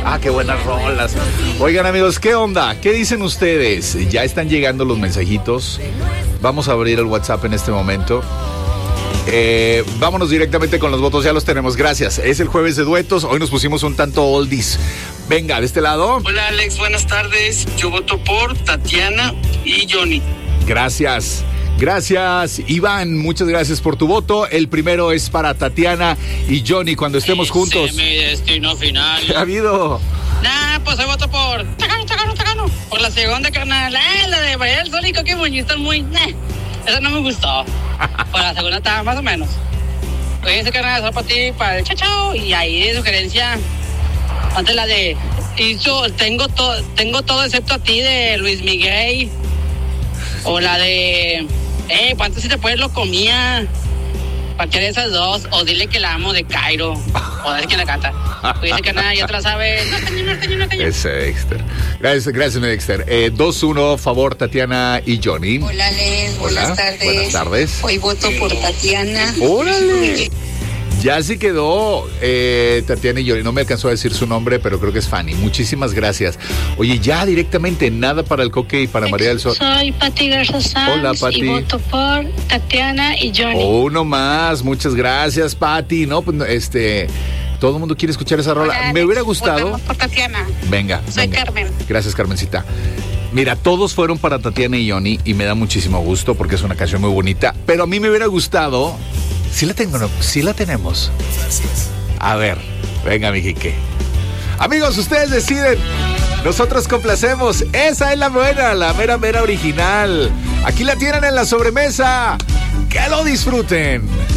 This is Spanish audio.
Ah, qué buenas rolas. Oigan, amigos, ¿qué onda? ¿Qué dicen ustedes? Ya están llegando los mensajitos. Vamos a abrir el WhatsApp en este momento. Vámonos directamente con los votos, ya los tenemos, gracias. Es el jueves de duetos, hoy nos pusimos un tanto oldies. Venga, de este lado. Hola Alex, buenas tardes. Yo voto por Tatiana y Johnny. Gracias. Gracias, Iván, muchas gracias por tu voto. El primero es para Tatiana y Johnny cuando estemos juntos. Mi destino final. ¿Qué ha habido? Nah, pues hoy voto por Tacano. Por la segunda, carnal. La de María del Sol y Coqui Muñiz están muy... esa no me gustó. Por la segunda estaba más o menos. Oye, ese carnal es para ti, para el chao. Y ahí de sugerencia, antes la de... Tengo todo excepto a ti de Luis Miguel. O la de... ¿cuánto si te puedes lo comía? Cualquiera de esas dos. O dile que la amo de Cairo. O dile que la canta. Oye, ese carnal ya te la sabe. No. Ese Dexter. Gracias, Dexter. 2-1, favor, Tatiana y Johnny. Hola, Les. Buenas tardes. Buenas tardes. Hoy voto por Tatiana. ¡Órale! Ya sí quedó Tatiana y Johnny. No me alcanzó a decir su nombre, pero creo que es Fanny. Muchísimas gracias. Oye, ya directamente nada para el Coque y para María del Sol. Soy Pati Garza Sanz. Hola, Pati. Y voto por Tatiana y Johnny. Uno más. Muchas gracias, Pati. No, pues todo el mundo quiere escuchar esa rola. Hola, Me hubiera gustado. Votamos por Tatiana. Venga. Soy Carmen. Gracias, Carmencita. Mira, todos fueron para Tatiana y Johnny y me da muchísimo gusto porque es una canción muy bonita. Pero a mí me hubiera gustado. Sí la tengo, ¿no? Sí la tenemos. A ver, venga, mi jique. Amigos, ustedes deciden. Nosotros complacemos. Esa es la buena, la mera original. Aquí la tienen en la sobremesa. Que lo disfruten.